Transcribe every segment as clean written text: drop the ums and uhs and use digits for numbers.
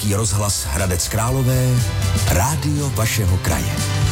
Český rozhlas Hradec Králové, rádio vašeho kraje.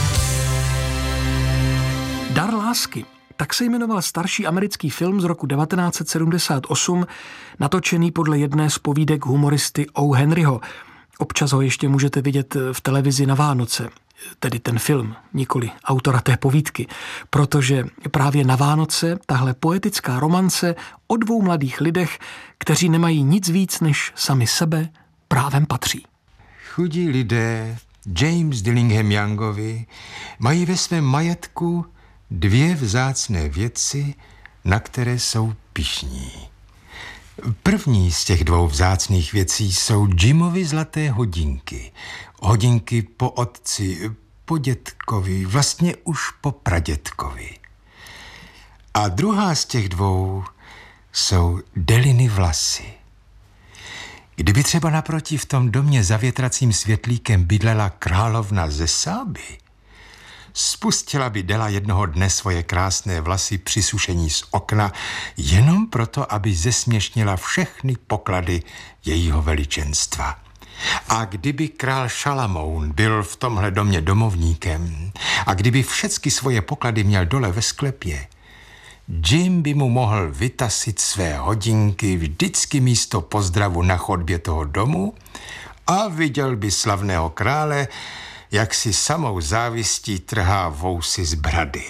Dar lásky. Tak se jmenoval starší americký film z roku 1978, natočený podle jedné z povídek humoristy O. Henryho. Občas ho ještě můžete vidět v televizi na Vánoce, tedy ten film, nikoli autora té povídky, protože právě na Vánoce tahle poetická romance o dvou mladých lidech, kteří nemají nic víc než sami sebe, právem patří. Chudí lidé James Dillingham Youngovi mají ve svém majetku dvě vzácné věci, na které jsou pyšní. První z těch dvou vzácných věcí jsou Jimovy zlaté hodinky. Hodinky po otci, po dětkovi, vlastně už po pradětkovi. A druhá z těch dvou jsou Deliny vlasy. Kdyby třeba naproti v tom domě za větracím světlíkem bydlela královna ze Sáby, spustila by Dela jednoho dne svoje krásné vlasy při sušení z okna jenom proto, aby zesměšnila všechny poklady jejího veličenstva. A kdyby král Šalamoun byl v tomhle domě domovníkem a kdyby všechny svoje poklady měl dole ve sklepě, Jim by mu mohl vytasit své hodinky vždycky místo pozdravu na chodbě toho domu a viděl by slavného krále, jak si samou závistí trhá vousy z brady.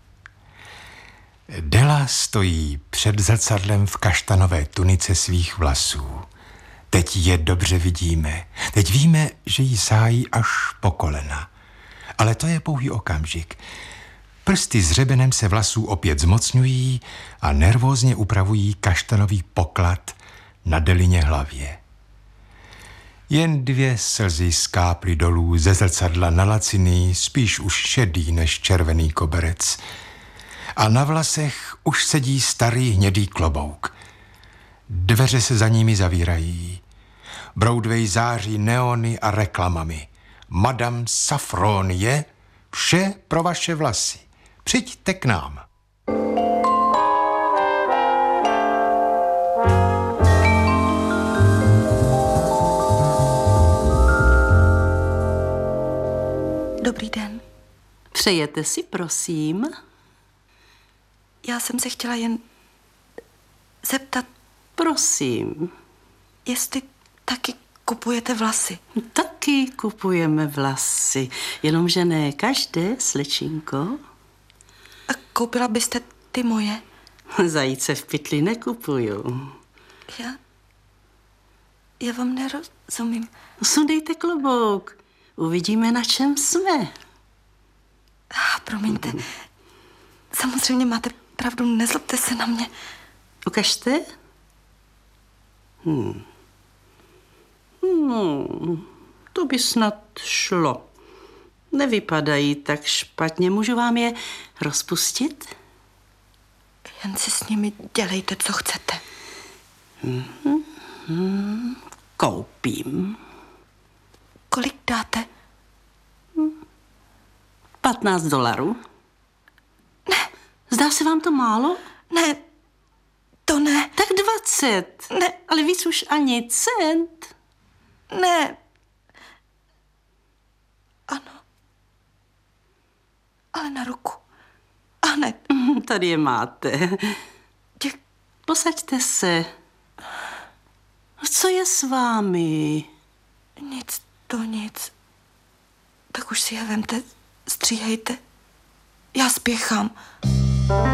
Dela stojí před zrcadlem v kaštanové tunice svých vlasů. Teď je dobře vidíme. Teď víme, že jí sájí až po kolena. Ale to je pouhý okamžik. Prsty s hřebenem se vlasů opět zmocňují a nervózně upravují kaštanový poklad na Delině hlavě. Jen dvě slzy skáply dolů ze zrcadla na laciný, spíš už šedý než červený koberec. A na vlasech už sedí starý hnědý klobouk. Dveře se za nimi zavírají. Broadway září neony a reklamami. Madame Safron je vše pro vaše vlasy. Přijďte k nám. Dobrý den. Přejete si, prosím? Já jsem se chtěla jen zeptat, Prosím. jestli taky kupujete vlasy. Taky kupujeme vlasy, jenomže ne každé, slečinko. A koupila byste ty moje? Zajíce v pytli nekupuju. Já vám nerozumím. Sundejte klobouk, uvidíme, na čem jsme. Promiňte. Samozřejmě máte pravdu, nezlobte se na mě. Ukažte. To by snad šlo. Nevypadají tak špatně. Můžu vám je rozpustit? Jen si s nimi dělejte, co chcete. Koupím. Kolik dáte? $15. Ne. Zdá se vám to málo? Ne, to ne. Tak 20. Ne. Ale víc už ani cent. Ne. Ano. Ale na ruku. A hned. Tady je máte. Posaďte se. Co je s vámi? Nic. Tak už si je vemte, stříhejte. Já spěchám.